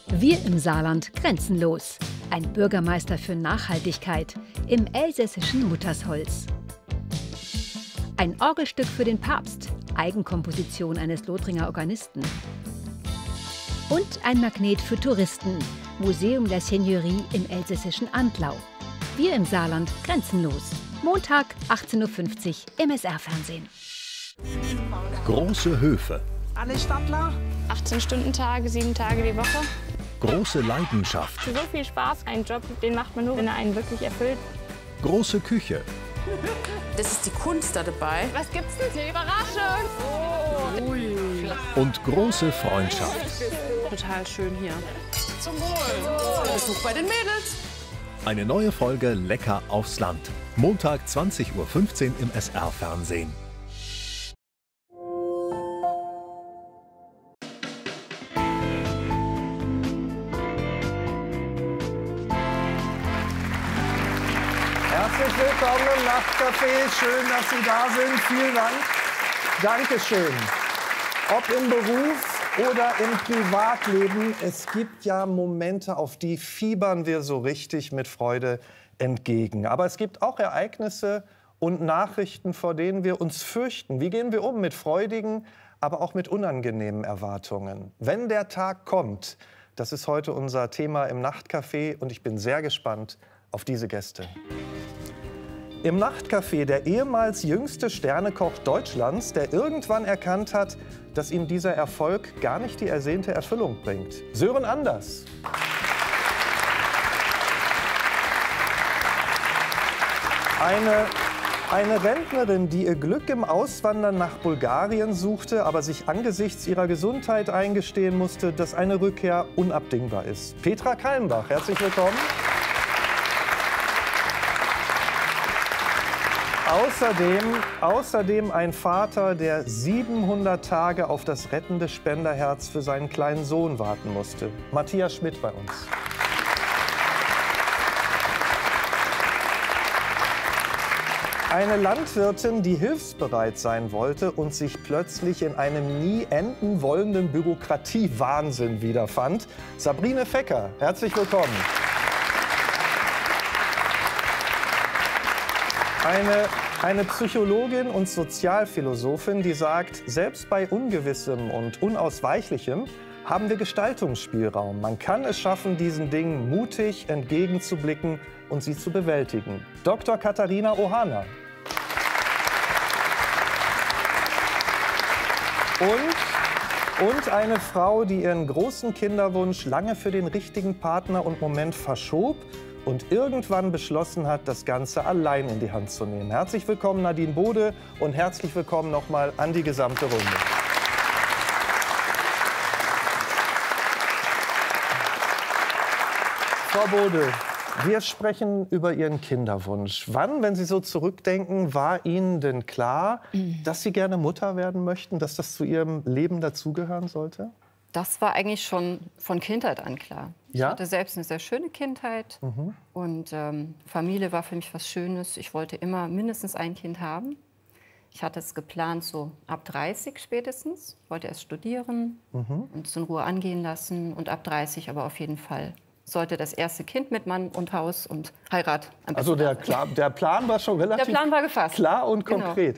Wir im Saarland grenzenlos. Ein Bürgermeister für Nachhaltigkeit im elsässischen Muttersholz. Ein Orgelstück für den Papst, Eigenkomposition eines Lothringer Organisten. Und ein Magnet für Touristen, Museum der Seigneurie im elsässischen Antlau. Wir im Saarland grenzenlos. Montag, 18:50 Uhr im SR-Fernsehen. Große Höfe. Alle Stadtler? 18-Stunden-Tage, 7 Tage die Woche. Große Leidenschaft. So viel Spaß. Ein Job, den macht man nur, wenn er einen wirklich erfüllt. Große Küche. Das ist die Kunst da dabei. Was gibt's denn hier? Überraschung! Oh. Ui. Und große Freundschaft. Total schön hier. Zum Wohl. Besuch bei den Mädels. Eine neue Folge Lecker aufs Land. Montag 20:15 Uhr im SR-Fernsehen. Herzlich willkommen im Nachtcafé. Schön, dass Sie da sind. Vielen Dank. Dankeschön. Ob im Beruf oder im Privatleben, es gibt ja Momente, auf die fiebern wir so richtig mit Freude entgegen. Aber es gibt auch Ereignisse und Nachrichten, vor denen wir uns fürchten. Wie gehen wir um mit freudigen, aber auch mit unangenehmen Erwartungen? Wenn der Tag kommt, das ist heute unser Thema im Nachtcafé und ich bin sehr gespannt auf diese Gäste. Im Nachtcafé der ehemals jüngste Sternekoch Deutschlands, der irgendwann erkannt hat, dass ihm dieser Erfolg gar nicht die ersehnte Erfüllung bringt. Sören Anders. Eine Rentnerin, die ihr Glück im Auswandern nach Bulgarien suchte, aber sich angesichts ihrer Gesundheit eingestehen musste, dass eine Rückkehr unabdingbar ist. Petra Kallenbach, herzlich willkommen. Außerdem ein Vater, der 700 Tage auf das rettende Spenderherz für seinen kleinen Sohn warten musste. Matthias Schmidt bei uns. Eine Landwirtin, die hilfsbereit sein wollte und sich plötzlich in einem nie enden wollenden Bürokratiewahnsinn wiederfand. Sabrine Fecker, herzlich willkommen. Eine Psychologin und Sozialphilosophin, die sagt, selbst bei Ungewissem und Unausweichlichem haben wir Gestaltungsspielraum. Man kann es schaffen, diesen Dingen mutig entgegenzublicken und sie zu bewältigen. Dr. Katharina Ohana. Und eine Frau, die ihren großen Kinderwunsch lange für den richtigen Partner und Moment verschob und irgendwann beschlossen hat, das Ganze allein in die Hand zu nehmen. Herzlich willkommen, Nadine Bode, und herzlich willkommen nochmal an die gesamte Runde. Frau Bode, wir sprechen über Ihren Kinderwunsch. Wann, wenn Sie so zurückdenken, war Ihnen denn klar, dass Sie gerne Mutter werden möchten, dass das zu Ihrem Leben dazugehören sollte? Das war eigentlich schon von Kindheit an klar. Ja? Ich hatte selbst eine sehr schöne Kindheit und Familie war für mich was Schönes. Ich wollte immer mindestens ein Kind haben. Ich hatte es geplant, so ab 30 spätestens. Ich wollte erst studieren und es in Ruhe angehen lassen und ab 30 aber auf jeden Fall sollte das erste Kind mit Mann und Haus und Heirat am besten. Also der Plan war schon relativ Der Plan war gefasst. Klar und konkret.